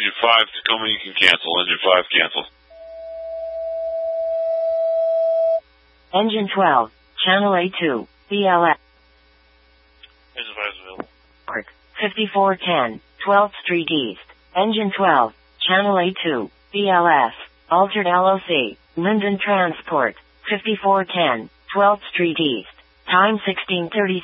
engine 5, Tacoma, you can cancel. Engine 5, cancel. Engine 12, Channel A2, BLS. Engine 5 is available. 5410, 12th Street East. Engine 12, Channel A2, BLS. Altered LOC, Linden Transport. 5410, 12th Street East. Time 16:30.